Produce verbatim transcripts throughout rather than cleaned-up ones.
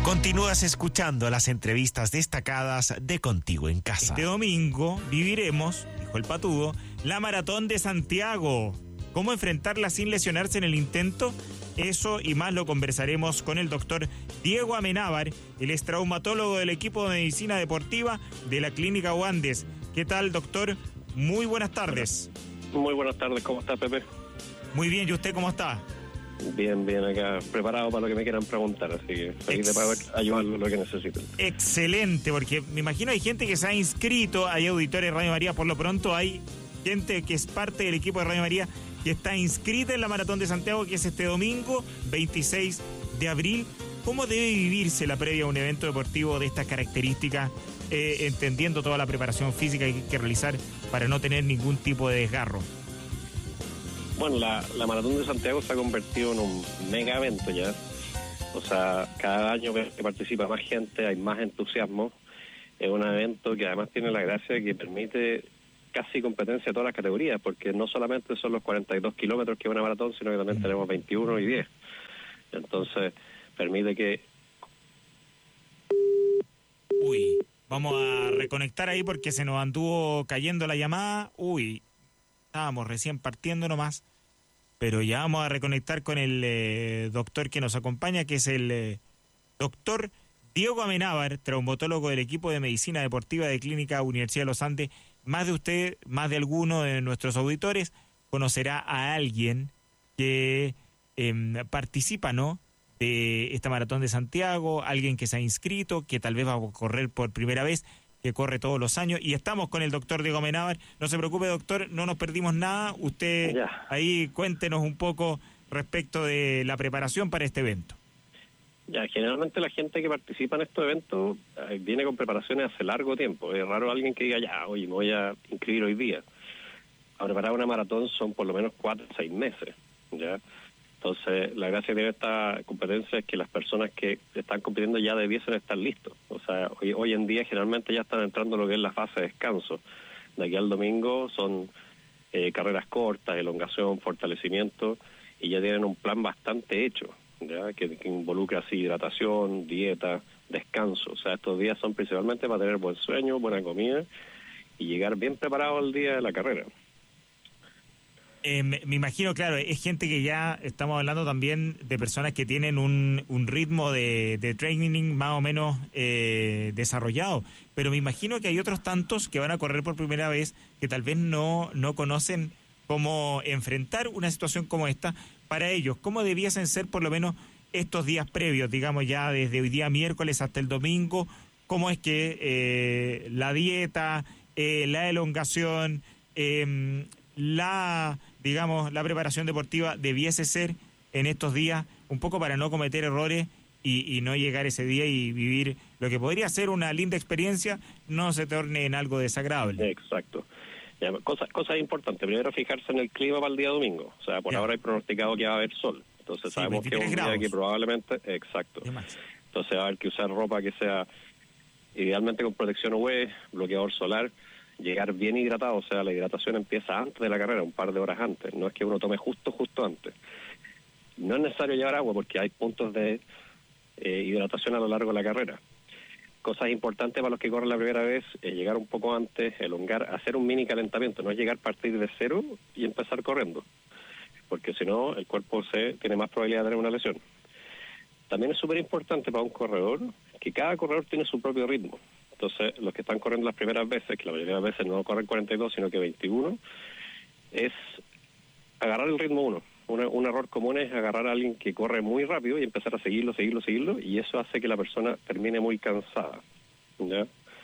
Continúas escuchando las entrevistas destacadas de Contigo en Casa. Este domingo viviremos, dijo el Patudo, la Maratón de Santiago. ¿Cómo enfrentarla sin lesionarse en el intento? Eso y más lo conversaremos con el doctor Diego Amenábar, el es traumatólogo del equipo de medicina deportiva de la Clínica Wandes. ¿Qué tal, doctor? Muy buenas tardes. Muy buenas tardes, ¿cómo está, Pepe? Muy bien, ¿y usted cómo está? Bien, bien, acá preparado para lo que me quieran preguntar, así que feliz de poder ayudarlo en lo que necesiten. Excelente, porque me imagino hay gente que se ha inscrito, hay auditores de Radio María, por lo pronto hay gente que es parte del equipo de Radio María que está inscrita en la Maratón de Santiago, que es este domingo, veintiséis de abril. ¿Cómo debe vivirse la previa a un evento deportivo de estas características, eh, entendiendo toda la preparación física que hay que realizar para no tener ningún tipo de desgarro? Bueno, la, la Maratón de Santiago se ha convertido en un mega evento ya. O sea, cada año que participa más gente, hay más entusiasmo. Es un evento que además tiene la gracia de que permite casi competencia a todas las categorías, porque no solamente son los cuarenta y dos kilómetros que es una maratón, sino que también tenemos veintiuno y diez. Entonces, permite que... Uy, vamos a reconectar ahí porque se nos anduvo cayendo la llamada. Uy, estábamos recién partiendo nomás, pero ya vamos a reconectar con el eh, doctor que nos acompaña, que es el eh, doctor Diego Amenábar, traumatólogo del equipo de medicina deportiva de Clínica Universidad de los Andes. Más de usted, más de alguno de nuestros auditores, conocerá a alguien que eh, participa, ¿no?, de esta Maratón de Santiago, alguien que se ha inscrito, que tal vez va a correr por primera vez, que corre todos los años, y estamos con el doctor Diego Amenábar. No se preocupe, doctor, no nos perdimos nada. Usted ya. Ahí cuéntenos un poco respecto de la preparación para este evento. Ya, generalmente la gente que participa en estos eventos eh, viene con preparaciones hace largo tiempo. Es raro alguien que diga, ya, oye, me voy a inscribir hoy día. A preparar una maratón son por lo menos cuatro o seis meses, ¿ya? Entonces, la gracia de esta competencia es que las personas que están compitiendo ya debiesen estar listos. O sea, hoy, hoy en día generalmente ya están entrando lo que es la fase de descanso. De aquí al domingo son eh, carreras cortas, elongación, fortalecimiento, y ya tienen un plan bastante hecho, ¿ya? Que, que involucra así hidratación, dieta, descanso. O sea, estos días son principalmente para tener buen sueño, buena comida y llegar bien preparado al día de la carrera. Eh, me, me imagino, claro, es gente que ya estamos hablando también de personas que tienen un, un ritmo de, de training más o menos eh, desarrollado, pero me imagino que hay otros tantos que van a correr por primera vez que tal vez no, no conocen cómo enfrentar una situación como esta. Para ellos, ¿cómo debiesen ser por lo menos estos días previos, digamos ya desde hoy día miércoles hasta el domingo? ¿Cómo es que eh, la dieta, eh, la elongación, eh, la, digamos, la preparación deportiva debiese ser en estos días, un poco para no cometer errores y, y no llegar ese día y vivir lo que podría ser una linda experiencia, no se torne en algo desagradable? Exacto. Ya, cosas cosas importantes. Primero, fijarse en el clima para el día domingo. O sea, por ya. ahora hay pronosticado que va a haber sol. Entonces, sí, sabemos que es un grados. día que probablemente... Exacto. Entonces, va a haber que usar ropa que sea idealmente con protección U V, bloqueador solar, llegar bien hidratado. O sea, la hidratación empieza antes de la carrera, un par de horas antes. No es que uno tome justo, justo antes. No es necesario llevar agua porque hay puntos de eh, hidratación a lo largo de la carrera. Cosas importantes para los que corren la primera vez es llegar un poco antes, elongar, hacer un mini calentamiento. No es llegar a partir de cero y empezar corriendo, porque si no, el cuerpo se tiene más probabilidad de tener una lesión. También es súper importante para un corredor que cada corredor tiene su propio ritmo. Entonces, los que están corriendo las primeras veces, que la mayoría de las veces no corren cuarenta y dos, sino que veintiuno, es agarrar el ritmo uno. Un, un error común es agarrar a alguien que corre muy rápido y empezar a seguirlo, seguirlo, seguirlo, y eso hace que la persona termine muy cansada, ¿ya?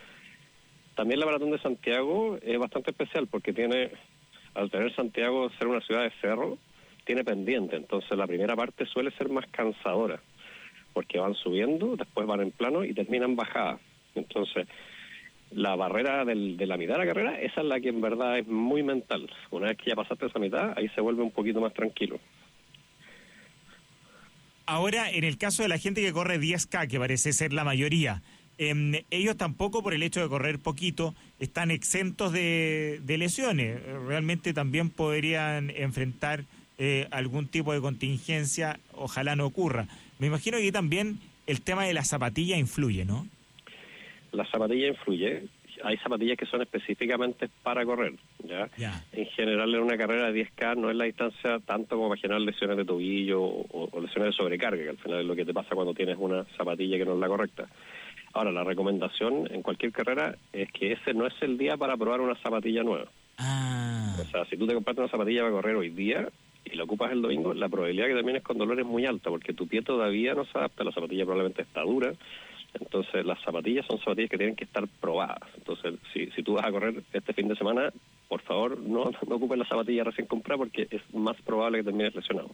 También la Maratón de Santiago es bastante especial porque tiene, al tener Santiago ser una ciudad de cerro, tiene pendiente. Entonces la primera parte suele ser más cansadora, porque van subiendo, después van en plano y terminan bajada. Entonces, la barrera del, de la mitad de la carrera, esa es la que en verdad es muy mental. Una vez que ya pasaste esa mitad, ahí se vuelve un poquito más tranquilo. Ahora, en el caso de la gente que corre diez K, que parece ser la mayoría, eh, ellos tampoco, por el hecho de correr poquito, están exentos de, de lesiones. Realmente también podrían enfrentar eh, algún tipo de contingencia, ojalá no ocurra. Me imagino que también el tema de la zapatilla influye, ¿no? La zapatilla influye. Hay zapatillas que son específicamente para correr, ¿ya? Yeah. En general, en una carrera de diez K no es la distancia tanto como para generar lesiones de tobillo o, o lesiones de sobrecarga, que al final es lo que te pasa cuando tienes una zapatilla que no es la correcta. Ahora, la recomendación en cualquier carrera es que ese no es el día para probar una zapatilla nueva. Ah. O sea, si tú te compraste una zapatilla para correr hoy día y la ocupas el domingo, la probabilidad que termines con dolor es muy alta, porque tu pie todavía no se adapta, la zapatilla probablemente está dura. Entonces, las zapatillas son zapatillas que tienen que estar probadas. Entonces, si, si tú vas a correr este fin de semana, por favor, no, no ocupes la zapatilla recién comprada porque es más probable que termines lesionado.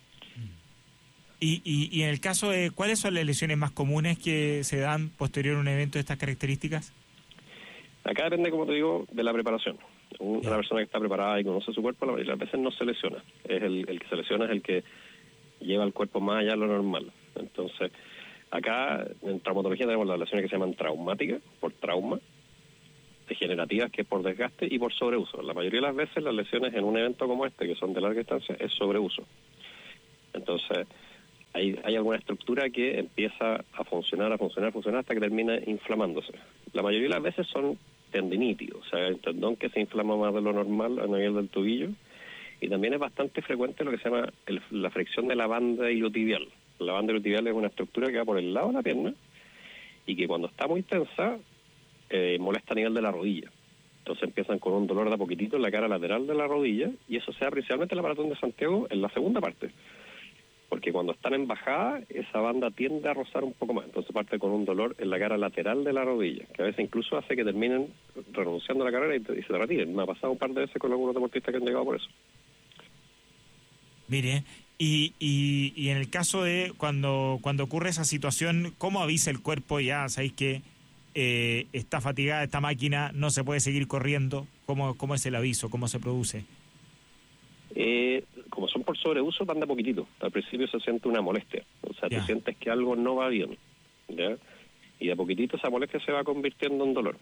Y, y, y en el caso de, ¿cuáles son las lesiones más comunes que se dan posterior a un evento de estas características? Acá depende, como te digo, de la preparación. Una yeah. persona que está preparada y conoce su cuerpo, la mayoría de las veces no se lesiona. Es el, el que se lesiona es el que lleva el cuerpo más allá de lo normal. Entonces, acá en traumatología tenemos las lesiones que se llaman traumáticas, por trauma, degenerativas, que es por desgaste, y por sobreuso. La mayoría de las veces las lesiones en un evento como este, que son de larga distancia, es sobreuso. Entonces, hay, hay alguna estructura que empieza a funcionar, a funcionar, a funcionar, hasta que termina inflamándose. La mayoría de las veces son tendinitis, o sea, el tendón que se inflama más de lo normal a nivel del tobillo, y también es bastante frecuente lo que se llama el, la fricción de la banda iliotibial. La banda iliotibial es una estructura que va por el lado de la pierna y que cuando está muy tensa eh, molesta a nivel de la rodilla. Entonces empiezan con un dolor de a poquitito en la cara lateral de la rodilla, y eso se da principalmente en la maratón de Santiago en la segunda parte. Porque cuando están en bajada, esa banda tiende a rozar un poco más. Entonces parte con un dolor en la cara lateral de la rodilla, que a veces incluso hace que terminen renunciando a la carrera y, te, y se retiren. Me ha pasado un par de veces con algunos deportistas que han llegado por eso. Mire, y, y, y en el caso de cuando, cuando ocurre esa situación, ¿cómo avisa el cuerpo? Ya sabéis que eh, está fatigada esta máquina, no se puede seguir corriendo. ¿Cómo, cómo es el aviso? ¿Cómo se produce? Eh, como son por sobreuso, van de a poquitito. Al principio se siente una molestia. O sea, yeah. tú sientes que algo no va bien, ¿ya? Y de a poquitito esa molestia se va convirtiendo en dolor.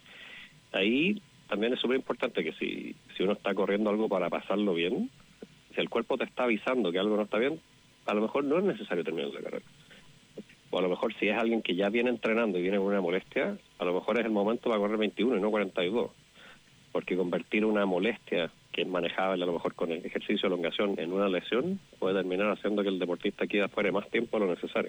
Ahí también es súper importante que si, si uno está corriendo algo para pasarlo bien, si el cuerpo te está avisando que algo no está bien, a lo mejor no es necesario terminar la carrera. O a lo mejor si es alguien que ya viene entrenando y viene con una molestia, a lo mejor es el momento para correr veintiuno y no cuarenta y dos. Porque convertir una molestia que es manejable a lo mejor con el ejercicio de elongación en una lesión puede terminar haciendo que el deportista quede afuera más tiempo de lo necesario.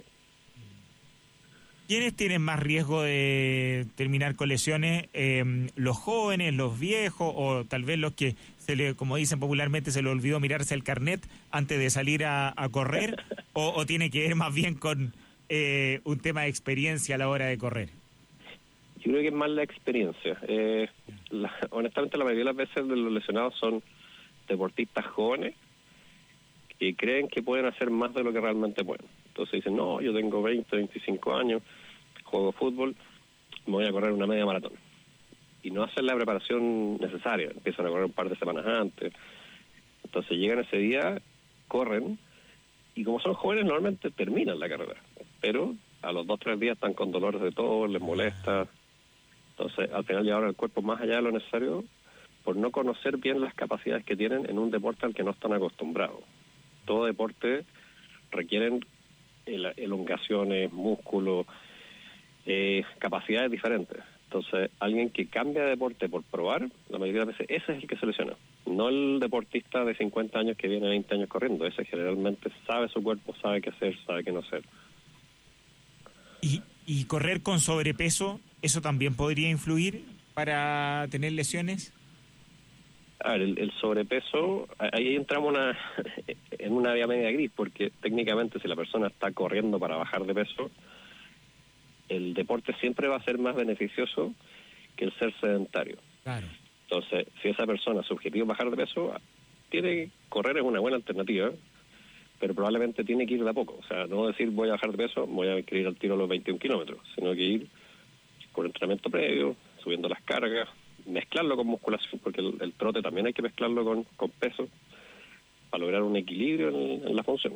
¿Quiénes tienen más riesgo de terminar con lesiones? Eh, ¿Los jóvenes, los viejos o tal vez los que, se le, como dicen popularmente, se le olvidó mirarse el carnet antes de salir a, a correr? o, ¿O tiene que ver más bien con eh, un tema de experiencia a la hora de correr? Yo creo que es más la experiencia. Eh, la, honestamente, la mayoría de las veces de los lesionados son deportistas jóvenes que creen que pueden hacer más de lo que realmente pueden. Entonces dicen, no, yo tengo veinte, veinticinco años, juego fútbol, me voy a correr una media maratón. Y no hacen la preparación necesaria, empiezan a correr un par de semanas antes. Entonces llegan ese día, corren, y como son jóvenes normalmente terminan la carrera. Pero a los dos o tres días están con dolores de todo, les molesta. Entonces al final llevaron el cuerpo más allá de lo necesario por no conocer bien las capacidades que tienen en un deporte al que no están acostumbrados. Todo deporte requieren el, elongaciones, músculos, eh, capacidades diferentes. Entonces, alguien que cambia de deporte por probar, la mayoría de las veces ese es el que se lesiona. No el deportista de cincuenta años que viene veinte años corriendo. Ese generalmente sabe su cuerpo, sabe qué hacer, sabe qué no hacer. ¿Y, y correr con sobrepeso, eso también podría influir para tener lesiones? A ver, el, el sobrepeso, ahí entramos una, en una vía media gris, porque técnicamente si la persona está corriendo para bajar de peso, el deporte siempre va a ser más beneficioso que el ser sedentario. Claro. Entonces, si esa persona, su objetivo es bajar de peso, tiene que correr, es una buena alternativa, pero probablemente tiene que ir de a poco. O sea, no decir voy a bajar de peso, voy a ir al tiro a los veintiún kilómetros, sino que ir con entrenamiento previo, subiendo las cargas, mezclarlo con musculación, porque el, el trote también hay que mezclarlo con, con peso para lograr un equilibrio en, en la función.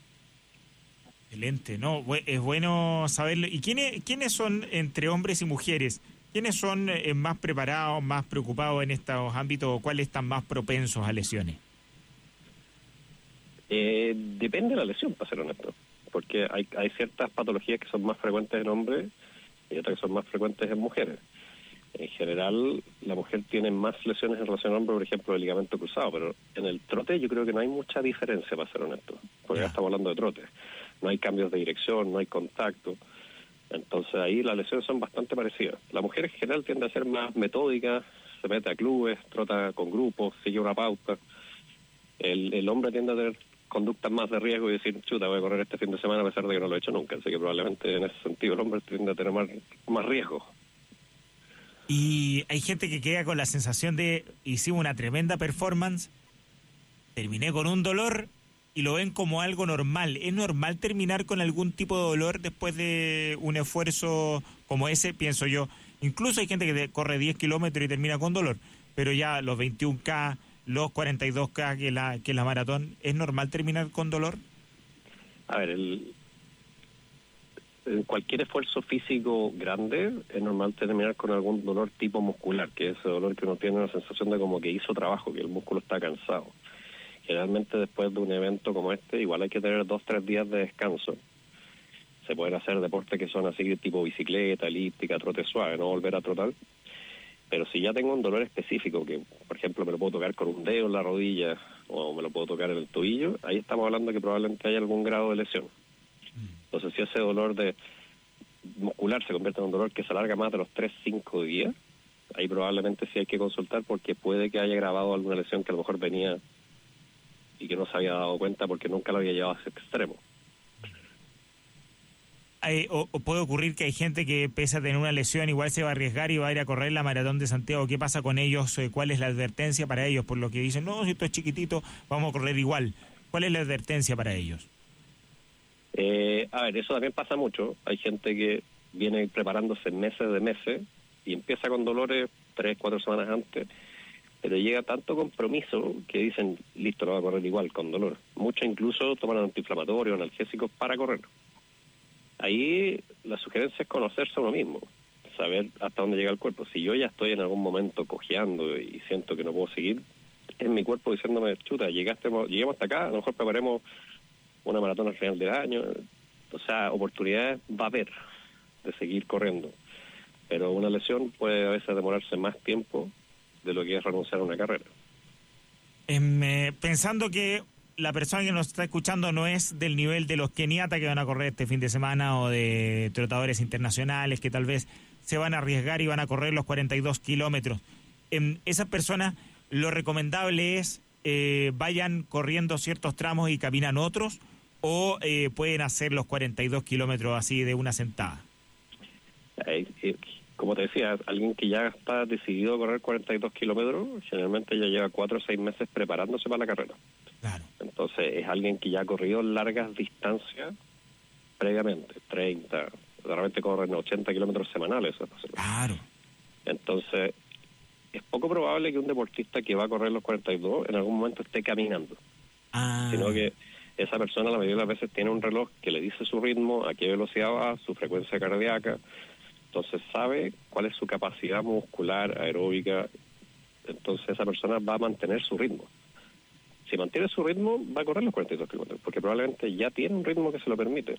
Excelente, no, es bueno saberlo. ¿Y quiénes, quiénes son entre hombres y mujeres? ¿Quiénes son eh, más preparados, más preocupados en estos ámbitos o cuáles están más propensos a lesiones? Eh, depende de la lesión, para ser honesto. porque hay, hay ciertas patologías que son más frecuentes en hombres y otras que son más frecuentes en mujeres. En general, la mujer tiene más lesiones en relación al hombre, por ejemplo, el ligamento cruzado, pero en el trote yo creo que no hay mucha diferencia, para ser honesto, porque ya estamos hablando de trote. No hay cambios de dirección, no hay contacto. Entonces ahí las lesiones son bastante parecidas. La mujer en general tiende a ser más metódica, se mete a clubes, trota con grupos, sigue una pauta. El, el hombre tiende a tener conductas más de riesgo y decir, chuta, voy a correr este fin de semana a pesar de que no lo he hecho nunca. Así que probablemente en ese sentido el hombre tiende a tener más, más riesgo. Y hay gente que queda con la sensación de, hicimos una tremenda performance, terminé con un dolor y lo ven como algo normal. ¿Es normal terminar con algún tipo de dolor después de un esfuerzo como ese? Pienso yo. Incluso hay gente que corre diez kilómetros y termina con dolor, pero ya los veintiún K, los cuarenta y dos K que la que la maratón, ¿es normal terminar con dolor? A ver, el, en cualquier esfuerzo físico grande es normal terminar con algún dolor tipo muscular, que es ese dolor que uno tiene la sensación de como que hizo trabajo, que el músculo está cansado. Generalmente después de un evento como este, igual hay que tener dos, tres días de descanso. Se pueden hacer deportes que son así tipo bicicleta, elíptica, trote suave, no volver a trotar. Pero si ya tengo un dolor específico, que por ejemplo me lo puedo tocar con un dedo en la rodilla o me lo puedo tocar en el tobillo, ahí estamos hablando que probablemente haya algún grado de lesión. Entonces si ese dolor de muscular se convierte en un dolor que se alarga más de los tres, cinco días, ahí probablemente sí hay que consultar porque puede que haya agravado alguna lesión que a lo mejor venía y que no se había dado cuenta porque nunca lo había llevado a ese extremo. Hay, o, o puede ocurrir que hay gente que pese a tener una lesión igual se va a arriesgar y va a ir a correr la maratón de Santiago. ¿Qué pasa con ellos? ¿Cuál es la advertencia para ellos? Por lo que dicen, no, si esto es chiquitito, vamos a correr igual. ¿Cuál es la advertencia para ellos? Eh, a ver, eso también pasa mucho. Hay gente que viene preparándose meses de meses y empieza con dolores tres, cuatro semanas antes, pero llega tanto compromiso que dicen, listo, lo va a correr igual, con dolor. Muchos incluso toman antiinflamatorios, analgésicos para correr. Ahí la sugerencia es conocerse a uno mismo, saber hasta dónde llega el cuerpo. Si yo ya estoy en algún momento cojeando y siento que no puedo seguir, es mi cuerpo diciéndome, chuta, llegaste, lleguemos hasta acá, a lo mejor preparemos una maratón al final del año. O sea, oportunidades va a haber de seguir corriendo, pero una lesión puede a veces demorarse más tiempo de lo que es renunciar a una carrera. Eh, pensando que la persona que nos está escuchando no es del nivel de los keniatas que van a correr este fin de semana o de trotadores internacionales que tal vez se van a arriesgar y van a correr los cuarenta y dos kilómetros. Eh, esas personas, lo recomendable es eh, vayan corriendo ciertos tramos y caminan otros, o eh, pueden hacer los cuarenta y dos kilómetros así de una sentada. Eh, eh, como te decía, alguien que ya está decidido a correr cuarenta y dos kilómetros, generalmente ya lleva cuatro o seis meses preparándose para la carrera. Claro. Entonces es alguien que ya ha corrido largas distancias previamente, treinta, de repente corren ochenta kilómetros semanales. Claro. Entonces es poco probable que un deportista que va a correr los cuarenta y dos en algún momento esté caminando, ah. sino que esa persona la mayoría de las veces tiene un reloj que le dice su ritmo, a qué velocidad va, su frecuencia cardíaca, entonces sabe cuál es su capacidad muscular, aeróbica, entonces esa persona va a mantener su ritmo. Si mantiene su ritmo, va a correr los cuarenta y dos kilómetros, porque probablemente ya tiene un ritmo que se lo permite.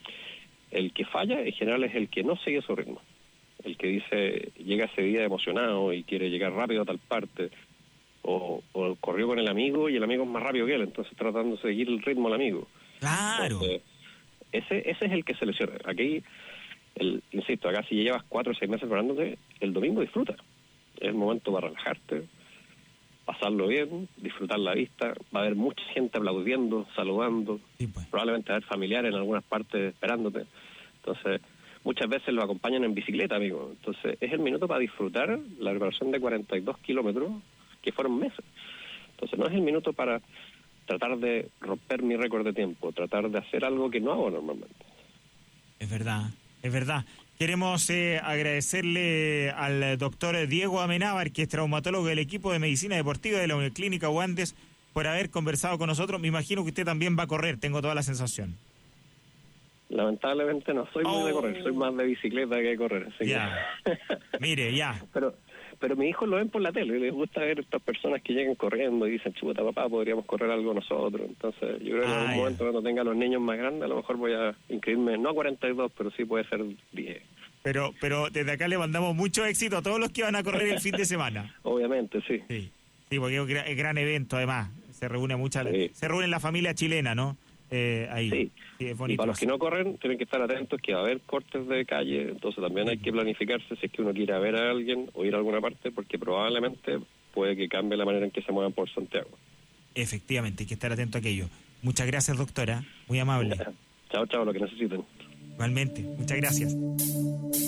El que falla, en general, es el que no sigue su ritmo. El que dice, llega ese día emocionado y quiere llegar rápido a tal parte, o, o corrió con el amigo y el amigo es más rápido que él, entonces tratando de seguir el ritmo al amigo. Claro. Entonces, ese, ese es el que se lesiona. Aquí, el, insisto, acá si llevas cuatro o seis meses preparándote, el domingo disfruta. Es el momento para relajarte, pasarlo bien, disfrutar la vista. Va a haber mucha gente aplaudiendo, saludando, sí, pues. Probablemente va a haber familiares en algunas partes esperándote. Entonces, muchas veces lo acompañan en bicicleta, amigo. Entonces, es el minuto para disfrutar la preparación de cuarenta y dos kilómetros, que fueron meses. Entonces, no es el minuto para tratar de romper mi récord de tiempo, tratar de hacer algo que no hago normalmente. Es verdad, es verdad. Queremos eh, agradecerle al doctor Diego Amenábar, que es traumatólogo del equipo de medicina deportiva de la Uniclínica Wandes, por haber conversado con nosotros. Me imagino que usted también va a correr, tengo toda la sensación. Lamentablemente no soy muy oh. de correr, soy más de bicicleta que de correr. Así ya. que... Mire, ya. Pero pero mis hijos lo ven por la tele, les gusta ver estas personas que llegan corriendo y dicen, chuta papá, podríamos correr algo nosotros. Entonces yo creo que ah, en algún ya. momento cuando tenga los niños más grandes, a lo mejor voy a inscribirme, no a cuarenta y dos, pero sí puede ser diez. Pero pero desde acá le mandamos mucho éxito a todos los que van a correr el fin de semana. Obviamente, sí. Sí, sí, porque es un gran, gran evento además, se reúne mucha, sí. se reúne la familia chilena, ¿no? Eh, ahí. Sí. Sí, es bonito. Y para los que no corren, tienen que estar atentos que va a haber cortes de calle, entonces también hay que planificarse si es que uno quiere ver a alguien o ir a alguna parte, porque probablemente puede que cambie la manera en que se muevan por Santiago. Efectivamente, hay que estar atento a aquello. Muchas gracias, doctora, muy amable. Chao, chao, lo que necesiten. Igualmente, muchas gracias.